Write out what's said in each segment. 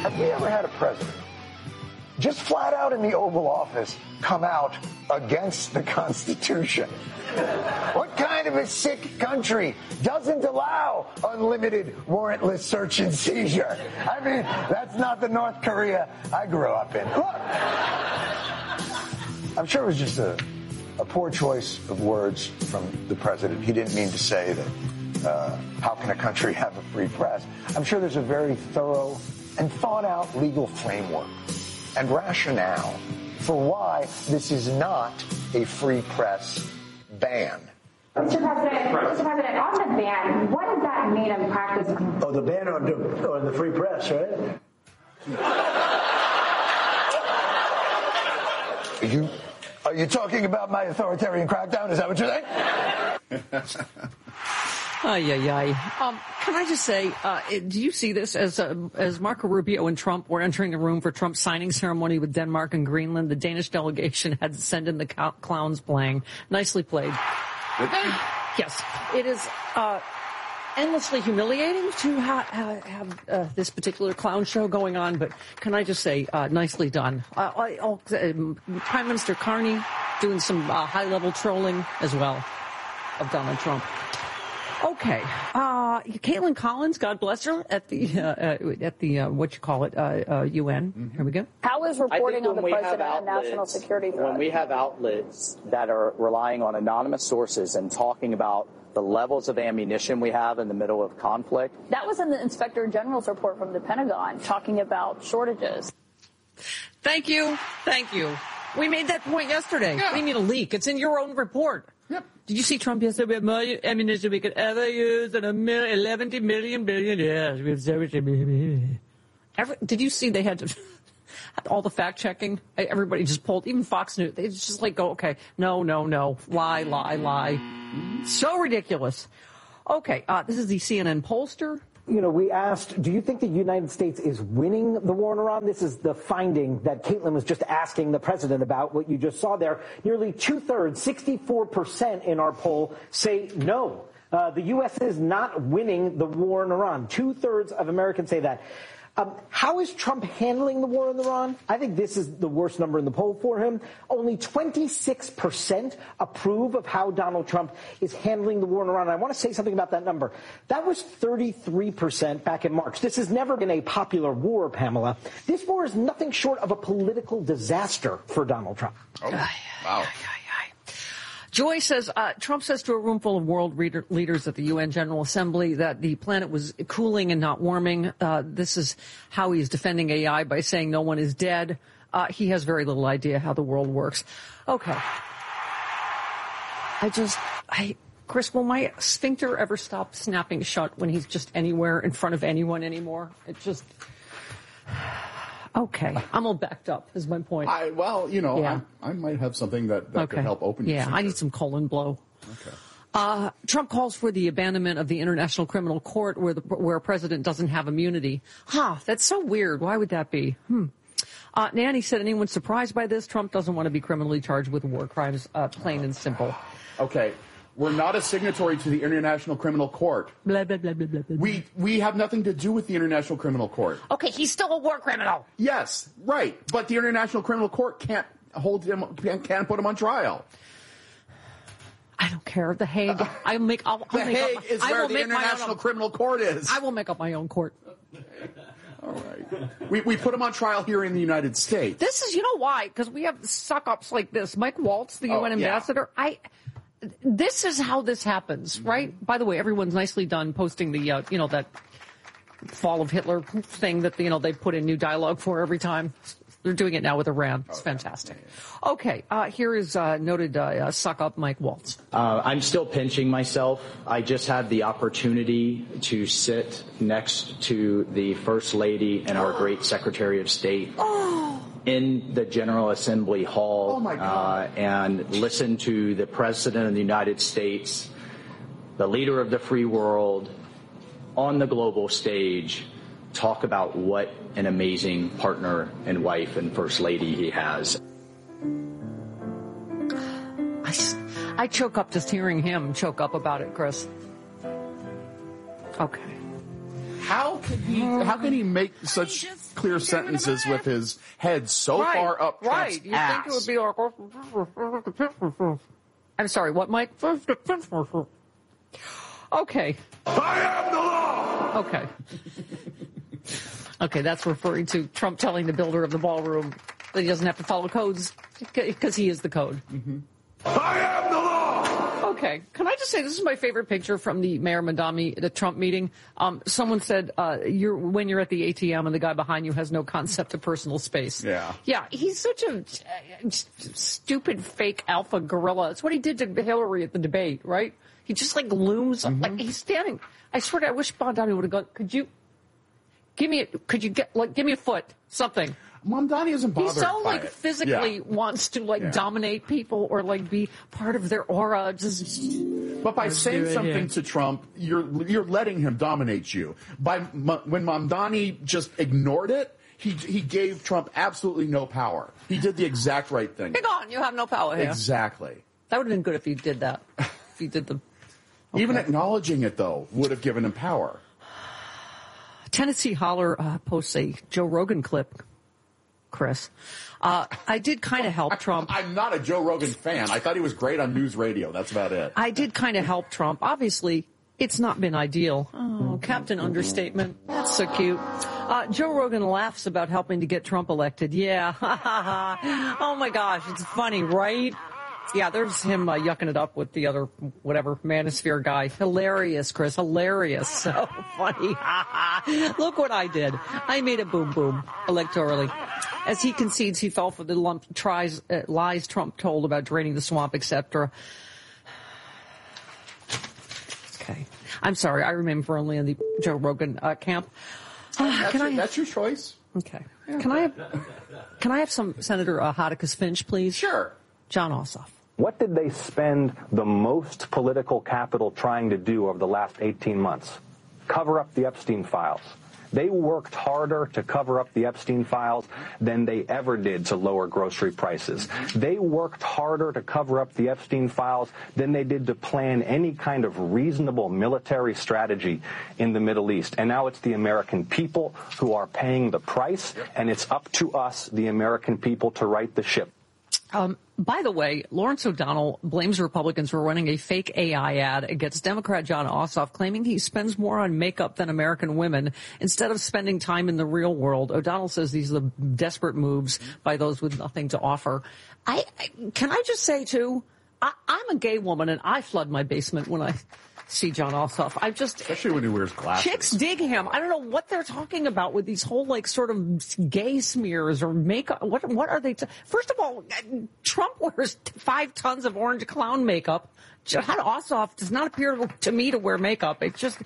Have we ever had a president just flat out in the Oval Office come out against the Constitution? What kind of a sick country doesn't allow unlimited warrantless search and seizure? I mean, that's not the North Korea I grew up in. Look, I'm sure it was just a poor choice of words from the president. He didn't mean to say that, how can a country have a free press? I'm sure there's a very thorough and thought-out legal framework and rationale for why this is not a free press ban. Mr. President, on the ban, what does that mean in practice? Oh, the ban on the free press, right? Are you talking about my authoritarian crackdown? Is that what you're saying? Can I just say, do you see this as Marco Rubio and Trump were entering the room for Trump's signing ceremony with Denmark and Greenland? The Danish delegation had to send in the clowns playing. Nicely played. Yes, it is endlessly humiliating to have this particular clown show going on, but can I just say, nicely done. Prime Minister Carney doing some high-level trolling as well of Donald Trump. Okay, Caitlin Collins, God bless her, at the UN. Here we go. How is reporting on the president a national security threat? When we have outlets that are relying on anonymous sources and talking about the levels of ammunition we have in the middle of conflict. That was in the Inspector General's report from the Pentagon, talking about shortages. Thank you. We made that point yesterday. Yeah. We need a leak. It's in your own report. Yep. Did you see Trump yesterday? We have more ammunition we could ever use than 11 billion years. We have so much. Did you see they had to all the fact checking? Everybody just pulled, even Fox News. They just like go, okay, no, lie. So ridiculous. Okay, this is the CNN pollster. You know, we asked, do you think the United States is winning the war in Iran? This is the finding that Caitlin was just asking the president about, what you just saw there. Nearly two-thirds, 64% in our poll, say no. The U.S. is not winning the war in Iran. Two-thirds of Americans say that. How is Trump handling the war in Iran? I think this is the worst number in the poll for him. Only 26% approve of how Donald Trump is handling the war in Iran. I want to say something about that number. That was 33% back in March. This has never been a popular war, Pamela. This war is nothing short of a political disaster for Donald Trump. Oh, wow. Joy says, Trump says to a room full of world leaders at the UN General Assembly that the planet was cooling and not warming. This is how he's defending AI by saying no one is dead. He has very little idea how the world works. Okay. Chris, will my sphincter ever stop snapping shut when he's just anywhere in front of anyone anymore? It just... Okay, I'm all backed up, is my point. I might have something that could help open your I need some colon blow. Okay. Trump calls for the abandonment of the International Criminal Court where a president doesn't have immunity. That's so weird. Why would that be? Nanny said, anyone surprised by this? Trump doesn't want to be criminally charged with war crimes, plain and simple. Okay. We're not a signatory to the International Criminal Court. Blah, blah, blah, blah, blah, blah. We have nothing to do with the International Criminal Court. Okay, he's still a war criminal. Yes, right. But the International Criminal Court can't hold him, can't put him on trial. I don't care. The Hague. The Hague is where the International Criminal Court is. I will make up my own court. All right. We put him on trial here in the United States. This is, you know why? Because we have suck-ups like this. Mike Waltz, the UN ambassador. This is how this happens, right? By the way, everyone's nicely done posting the, that fall of Hitler thing that, they put in new dialogue for every time. They're doing it now with Iran. It's fantastic. Okay, here is noted suck-up Mike Waltz. I'm still pinching myself. I just had the opportunity to sit next to the First Lady and our great Secretary of State. In the General Assembly Hall and listen to the President of the United States, the leader of the free world, on the global stage, talk about what an amazing partner and wife and First Lady he has. I choke up just hearing him choke up about it, Chris. Okay. How can he make such clear sentences with his head so far up Trump's Right. You ass? think it would be like... I'm sorry, what, Mike? Okay. I am the law! Okay. Okay, that's referring to Trump telling the builder of the ballroom that he doesn't have to follow codes because he is the code. Mm-hmm. I am the law! Okay. Can I just say this is my favorite picture from the Mayor Mamdani, the Trump meeting. Someone said, when you're at the ATM and the guy behind you has no concept of personal space. Yeah. Yeah, he's such a stupid fake alpha gorilla. It's what he did to Hillary at the debate, right? He just like looms up, like he's standing. I swear to God, I wish Mamdani would have gone, could you give me a foot, something. Mamdani isn't bothered He so by like it. physically wants to dominate people or like be part of their aura. But by saying something to Trump, you're letting him dominate you. When Mamdani just ignored it, he gave Trump absolutely no power. He did the exact right thing. Be gone. You have no power here. Exactly. That would have been good if he did that. If he did the. Okay. Even acknowledging it, though, would have given him power. Tennessee Holler posts a Joe Rogan clip, Chris. I did kind of help Trump. I'm not a Joe Rogan fan. I thought he was great on news radio. That's about it. I did kind of help Trump. Obviously, it's not been ideal. Oh, Captain Understatement. That's so cute. Joe Rogan laughs about helping to get Trump elected. Yeah. Oh, my gosh. It's funny, right? Yeah, there's him yucking it up with the other, whatever, manosphere guy. Hilarious, Chris. Hilarious. So funny. Look what I did. I made a boom-boom electorally. As he concedes he fell for the lies Trump told about draining the swamp, etc. Okay. I'm sorry. I remain firmly in the Joe Rogan camp. That's your choice. Okay. Can I have some Senator Hadicus Finch, please? Sure. John Ossoff. What did they spend the most political capital trying to do over the last 18 months? Cover up the Epstein files. They worked harder to cover up the Epstein files than they ever did to lower grocery prices. They worked harder to cover up the Epstein files than they did to plan any kind of reasonable military strategy in the Middle East. And now it's the American people who are paying the price, and it's up to us, the American people, to right the ship. By the way, Lawrence O'Donnell blames Republicans for running a fake AI ad against Democrat John Ossoff, claiming he spends more on makeup than American women instead of spending time in the real world. O'Donnell says these are the desperate moves by those with nothing to offer. Can I just say, too, I'm a gay woman, and I flood my basement when I see John Ossoff. Especially when he wears glasses. Chicks dig him. I don't know what they're talking about with these whole sort of gay smears or makeup. What are they? First of all, Trump wears 5 tons of orange clown makeup. John Ossoff does not appear to me to wear makeup. It's just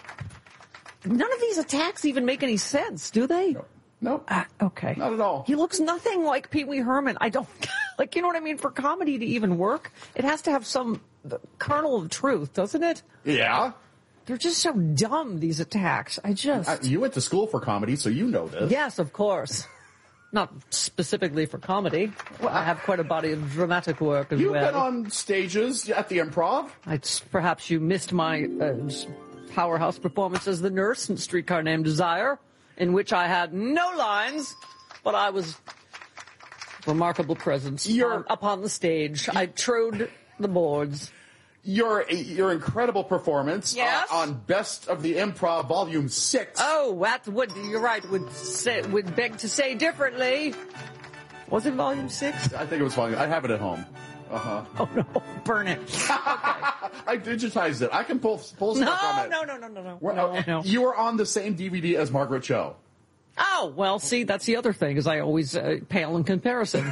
none of these attacks even make any sense, do they? No. Okay. Not at all. He looks nothing like Pee Wee Herman. I don't you know what I mean? For comedy to even work, it has to have some kernel of truth, doesn't it? Yeah. They're just so dumb, these attacks. You went to school for comedy, so you know this. Yes, of course. Not specifically for comedy. Well, I have quite a body of dramatic work as You've well. been on stages at the Improv. Perhaps you missed my powerhouse performance as the nurse in Streetcar Named Desire, in which I had no lines, but I was remarkable presence upon the stage. I trode the boards. Your incredible performance on Best of the Improv Volume 6. Oh, that would, you're right, would beg to say differently. Was it Volume 6? I think it was Volume. I have it at home. Uh-huh. Oh, no. Burn it. Okay. I digitized it. I can pull stuff from it. No. You were on the same DVD as Margaret Cho. Oh, well, see, that's the other thing, is I always pale in comparison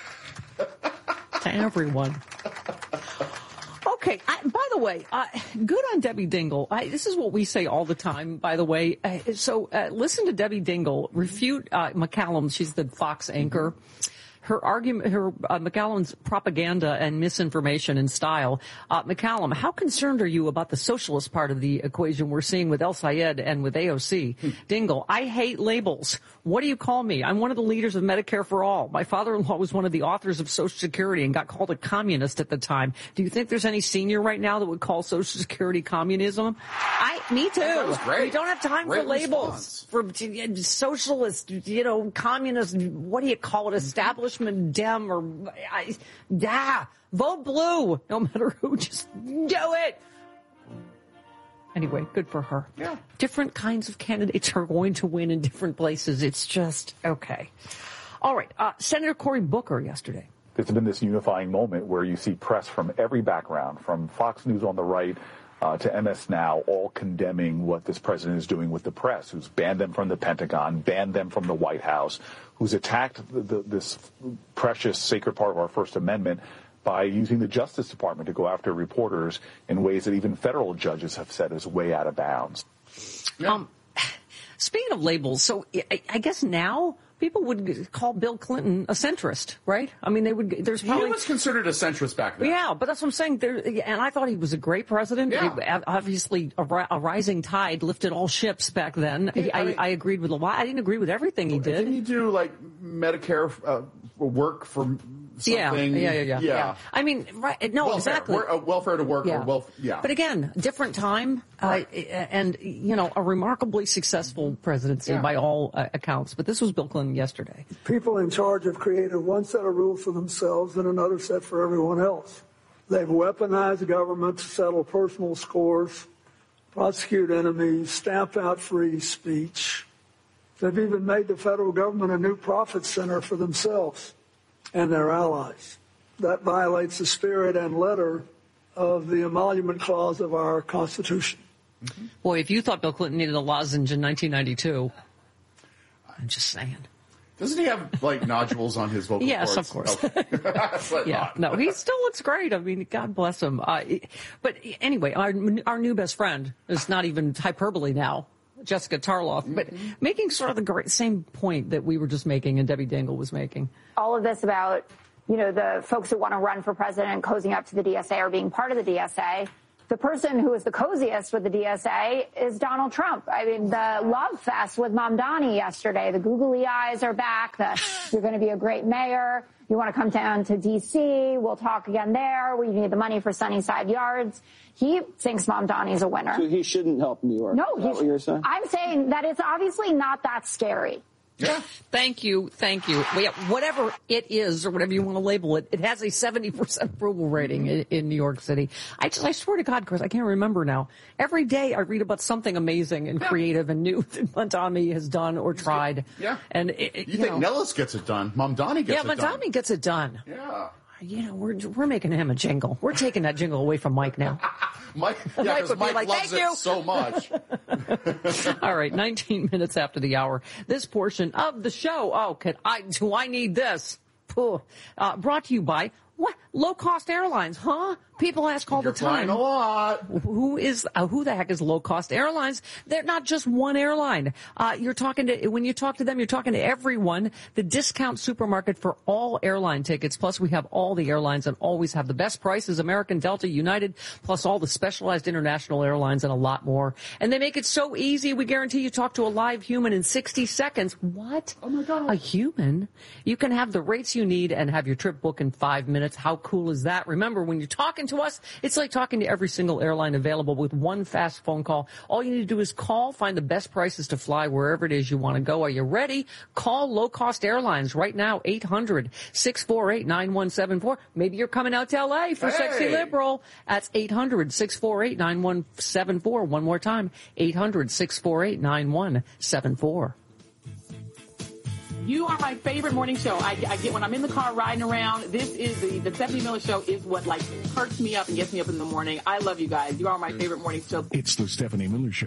to everyone. Okay, by the way, good on Debbie Dingell. This is what we say all the time, by the way. So listen to Debbie Dingell refute McCallum. She's the Fox anchor. her argument, McCallum's propaganda and misinformation and style. McCallum, how concerned are you about the socialist part of the equation we're seeing with El Sayed and with AOC? Dingell, I hate labels. What do you call me? I'm one of the leaders of Medicare for All. My father-in-law was one of the authors of Social Security and got called a communist at the time. Do you think there's any senior right now that would call Social Security communism? Me too. That was great. We don't have time Great for labels. For socialist, communist, what do you call it? Establishment Dem or vote blue. No matter who, just do it. Anyway, good for her. Yeah. Different kinds of candidates are going to win in different places. It's just okay. All right. Senator Cory Booker yesterday. There's been this unifying moment where you see press from every background, from Fox News on the right to MS Now, all condemning what this president is doing with the press, who's banned them from the Pentagon, banned them from the White House, who's attacked this precious, sacred part of our First Amendment by using the Justice Department to go after reporters in ways that even federal judges have said is way out of bounds. Yeah. Speaking of labels, so I guess now people would call Bill Clinton a centrist, right? I mean, they would. There's probably he was considered a centrist back then. Yeah, but that's what I'm saying. And I thought he was a great president. Yeah. Obviously, a rising tide lifted all ships back then. I agreed with a lot. I didn't agree with everything he did. Didn't he do like Medicare work for something? Yeah. I mean, right? No, welfare. exactly. Welfare to work. Yeah. Or But again, different time, and a remarkably successful presidency by all accounts. But this was Bill Clinton yesterday. People in charge have created one set of rules for themselves and another set for everyone else. They've weaponized government to settle personal scores, prosecute enemies, stamp out free speech. They've even made the federal government a new profit center for themselves and their allies. That violates the spirit and letter of the emolument clause of our Constitution. Mm-hmm. Boy, if you thought Bill Clinton needed a lozenge in 1992, I'm just saying. Doesn't he have like nodules on his vocal cords? Yes, of course. No, he still looks great. I mean, God bless him. But anyway, our new best friend is not even hyperbole now. Jessica Tarloff, but making sort of the same point that we were just making and Debbie Dingell was making. All of this about, the folks who want to run for president cozying up to the DSA or being part of the DSA. The person who is the coziest with the DSA is Donald Trump. I mean, the love fest with Mamdani yesterday. The googly eyes are back. You're going to be a great mayor. You want to come down to D.C. We'll talk again there. We need the money for Sunnyside Yards. He thinks Mamdani's a winner. So he shouldn't help New York. No, is that what you're saying? I'm saying that it's obviously not that scary. Yeah. Thank you. Whatever it is or whatever you want to label it, it has a 70% approval rating in New York City. I swear to God, Chris, I can't remember now. Every day I read about something amazing and creative and new that Mamdani has done or tried. Yeah. And you think Nellis gets it done? Mamdani gets it done. Yeah, Mamdani gets it done. Yeah. We're making him a jingle. We're taking that jingle away from Mike now. Mike loves it so much. All right, 19 minutes after the hour. This portion of the show. Do I need this? Brought to you by what? Low-cost airlines, huh? People ask all the time. Flying a lot. Who the heck is low-cost airlines? They're not just one airline. When you talk to them, you're talking to everyone. The discount supermarket for all airline tickets. Plus, we have all the airlines and always have the best prices. American, Delta, United, plus all the specialized international airlines and a lot more. And they make it so easy. We guarantee you talk to a live human in 60 seconds. What? Oh my God. A human? You can have the rates you need and have your trip booked in 5 minutes. How cool is that? Remember, when you're talking to us, it's like talking to every single airline available with one fast phone call. All you need to do is call, find the best prices to fly wherever it is you want to go. Are you ready? Call low-cost airlines right now, 800-648-9174. Maybe you're coming out to L.A. for Sexy Liberal. That's 800-648-9174. One more time, 800-648-9174. You are my favorite morning show. I get when I'm in the car riding around. This is the Stephanie Miller Show is what perks me up and gets me up in the morning. I love you guys. You are my favorite morning show. It's the Stephanie Miller Show.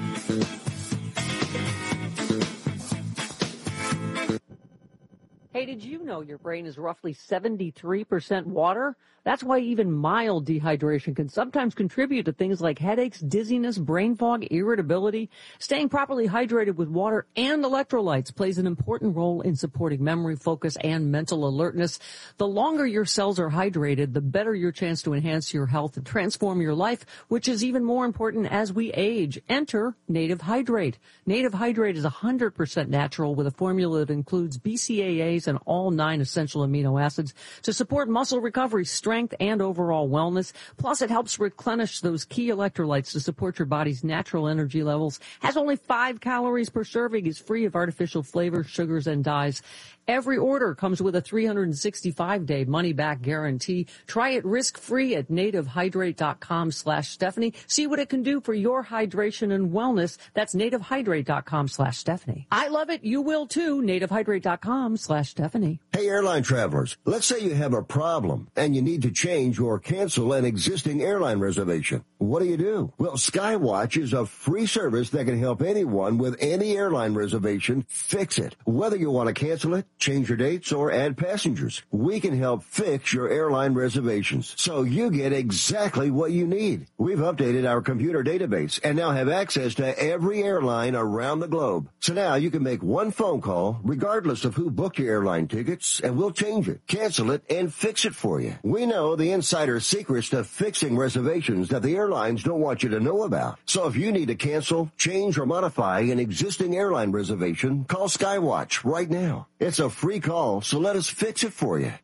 Hey, do did you know your brain is roughly 73% water? That's why even mild dehydration can sometimes contribute to things like headaches, dizziness, brain fog, irritability. Staying properly hydrated with water and electrolytes plays an important role in supporting memory, focus, and mental alertness. The longer your cells are hydrated, the better your chance to enhance your health and transform your life, which is even more important as we age. Enter Native Hydrate. Native Hydrate is 100% natural with a formula that includes BCAAs and all 9 essential amino acids to support muscle recovery, strength, and overall wellness. Plus, it helps replenish those key electrolytes to support your body's natural energy levels. Has only 5 calories per serving, is free of artificial flavors, sugars, and dyes. Every order comes with a 365-day money-back guarantee. Try it risk-free at nativehydrate.com/Stephanie. See what it can do for your hydration and wellness. That's nativehydrate.com/Stephanie. I love it. You will too. nativehydrate.com/Stephanie. Hey, airline travelers, let's say you have a problem and you need to change or cancel an existing airline reservation. What do? Well, Skywatch is a free service that can help anyone with any airline reservation fix it. Whether you want to cancel it, change your dates, or add passengers, we can help fix your airline reservations so you get exactly what you need. We've updated our computer database and now have access to every airline around the globe. So now you can make one phone call regardless of who booked your airline tickets, and we'll change it, cancel it, and fix it for you. We know the insider secrets to fixing reservations that the airlines don't want you to know about. So if you need to cancel, change, or modify an existing airline reservation, call Skywatch right now. It's a free call, so let us fix it for you.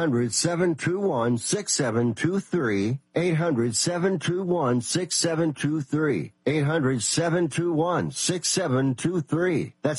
800-721-6723. 800-721-6723. 800-721-6723. That's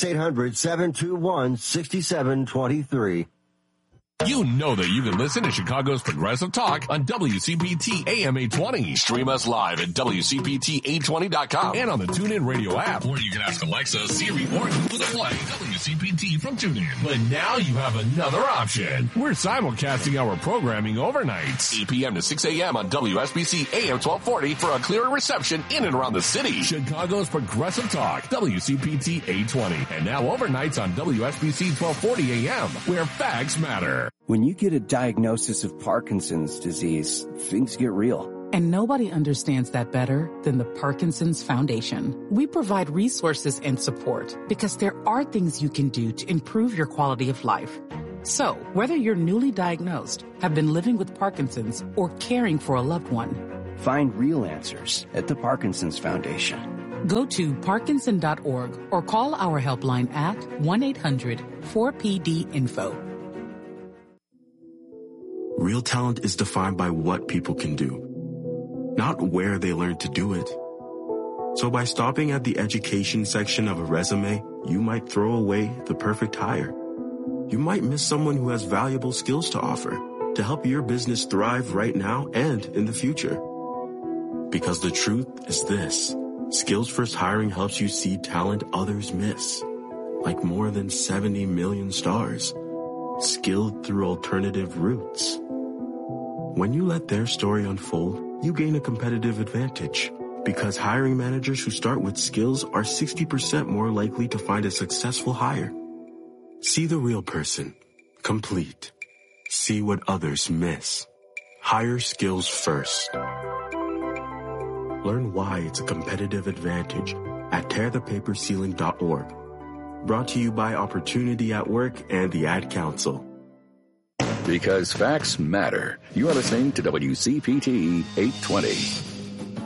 800-721-6723. You know that you can listen to Chicago's Progressive Talk on WCPT AM 820. Stream us live at WCPT820.com and on the TuneIn Radio app. Or you can ask Alexa, Siri, or Google to play WCPT from TuneIn. But now you have another option. We're simulcasting our programming overnights, 8 p.m. to 6 a.m. on WSBC AM 1240 for a clearer reception in and around the city. Chicago's Progressive Talk, WCPT 820. And now overnights on WSBC 1240 AM, where facts matter. When you get a diagnosis of Parkinson's disease, things get real. And nobody understands that better than the Parkinson's Foundation. We provide resources and support because there are things you can do to improve your quality of life. So, whether you're newly diagnosed, have been living with Parkinson's, or caring for a loved one, find real answers at the Parkinson's Foundation. Go to parkinson.org or call our helpline at 1-800-4PD-INFO. Real talent is defined by what people can do, not where they learn to do it. So by stopping at the education section of a resume, you might throw away the perfect hire. You might miss someone who has valuable skills to offer to help your business thrive right now and in the future. Because the truth is this: Skills First Hiring helps you see talent others miss, like more than 70 million stars, skilled through alternative routes. When you let their story unfold, you gain a competitive advantage, because hiring managers who start with skills are 60% more likely to find a successful hire. See the real person, complete. See what others miss. Hire skills first. Learn why it's a competitive advantage at tearthepaperceiling.org. Brought to you by Opportunity at Work and the Ad Council. Because facts matter. You are listening to WCPT 820.